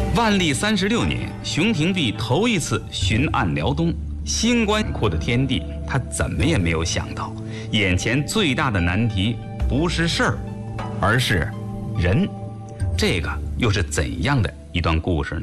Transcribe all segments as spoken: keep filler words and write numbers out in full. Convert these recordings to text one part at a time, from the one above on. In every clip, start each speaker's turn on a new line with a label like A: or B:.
A: 万历三十六年，熊廷弼头一次巡按辽东，心宽阔的天地，他怎么也没有想到，眼前最大的难题不是事儿，而是人。这个又是怎样的一段故事呢？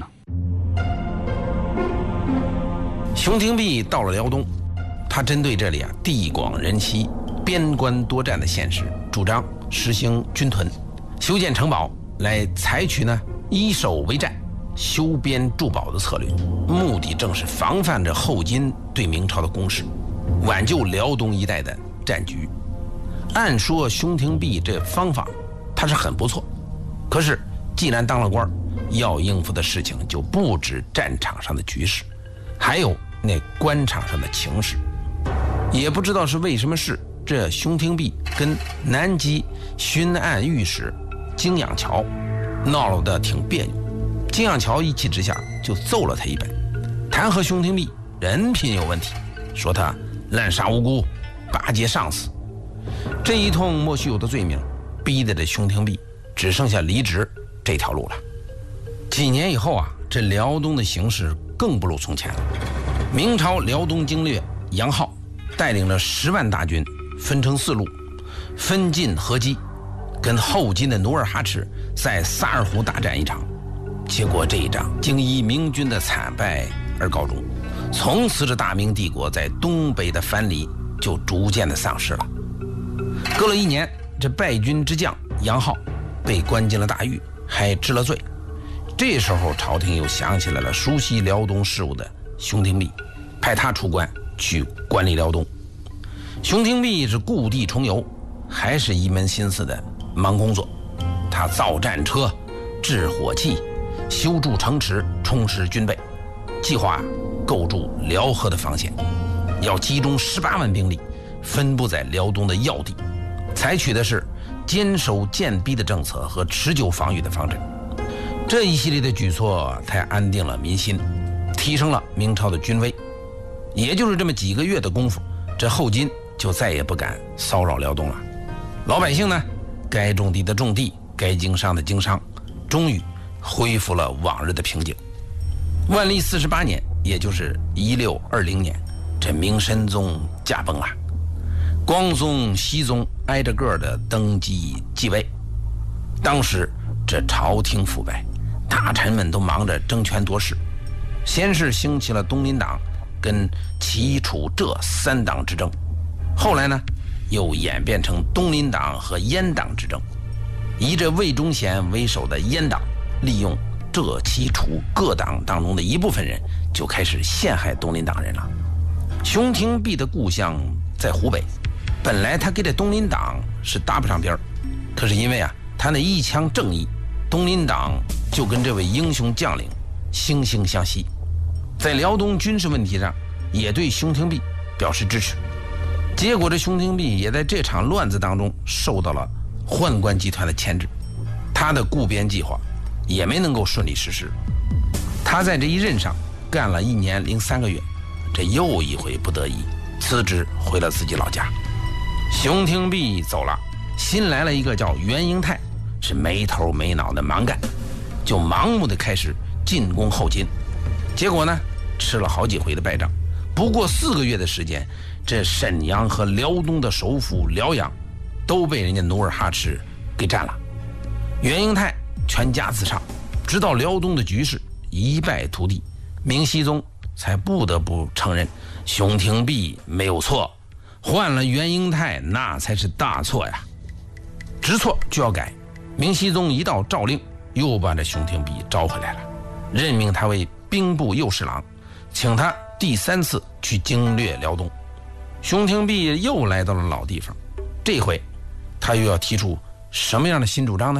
B: 熊廷弼到了辽东，他针对这里啊地广人稀、边关多战的现实，主张实行军屯、修建城堡，来采取呢以守为战、修边筑堡的策略，目的正是防范着后金对明朝的攻势，挽救辽东一带的战局。按说熊廷弼这方法他是很不错，可是既然当了官，要应付的事情就不止战场上的局势，还有那官场上的情势。也不知道是为什么事，这熊廷弼跟南极巡按御史景仰桥闹了的挺别扭，景仰桥一气之下就揍了他一本，弹劾熊廷弼人品有问题，说他滥杀无辜、巴结上司。这一通莫须有的罪名，逼得这熊廷弼只剩下离职这条路了。几年以后啊，这辽东的形势更不如从前了。明朝辽东经略杨浩带领了十万大军，分成四路，分进合击，跟后金的努尔哈赤在萨尔浒大战一场。结果这一仗竟以明军的惨败而告终，从此这大明帝国在东北的藩篱就逐渐的丧失了。隔了一年，这败军之将杨浩被关进了大狱，还治了罪。这时候朝廷又想起来了熟悉辽东事务的熊廷弼，派他出关去管理辽东。熊廷弼是故地重游，还是一门心思的忙工作。他造战车、制火器、修筑城池，充实军备，计划构筑辽河的防线，要集中十八万兵力分布在辽东的要地，采取的是坚守坚逼的政策和持久防御的方针。这一系列的举措才安定了民心，提升了明朝的军威。也就是这么几个月的功夫，这后金就再也不敢骚扰辽东了。老百姓呢，该种地的种地，该经商的经商，终于恢复了往日的平静。万历四十八年，也就是一六二零年，这明神宗驾崩了，光宗、熹宗挨着个的登基继位。当时这朝廷腐败，大臣们都忙着争权夺势，先是兴起了东林党跟齐楚浙三党之争，后来呢又演变成东林党和阉党之争。以这魏忠贤为首的阉党利用浙齐楚各党当中的一部分人，就开始陷害东林党人了。熊廷弼的故乡在湖北，本来他跟这东林党是搭不上边儿，可是因为啊他那一腔正义，东林党就跟这位英雄将领惺惺相惜，在辽东军事问题上也对熊廷弼表示支持。结果这熊廷弼也在这场乱子当中受到了宦官集团的牵制，他的固边计划也没能够顺利实施。他在这一任上干了一年零三个月，这又一回不得已辞职回了自己老家。熊廷弼走了，新来了一个叫袁英泰，是没头没脑的蛮干，就盲目的开始进攻后金。结果呢，吃了好几回的败仗。不过四个月的时间，这沈阳和辽东的首府辽阳都被人家努尔哈赤给占了。袁英泰全家自杀，直到辽东的局势一败涂地，明熹宗才不得不承认熊廷弼没有错，换了袁英泰那才是大错呀。知错就要改，明熹宗一道诏令，又把这熊廷弼招回来了，任命他为兵部右侍郎，请他第三次去经略辽东。熊廷弼又来到了老地方，这回他又要提出什么样的新主张呢？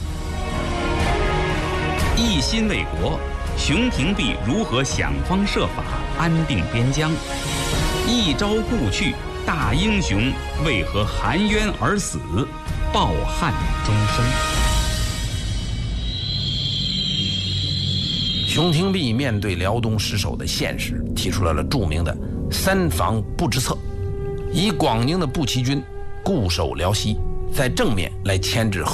A: 一心为国，熊廷弼如何想方设法安定边疆？一朝故去，大英雄为何含冤而死，抱憾终生？
B: 熊廷弼面对辽东失守的现实，提出来了著名的三防布置策，以广宁的步骑军固守辽西，在正面来牵制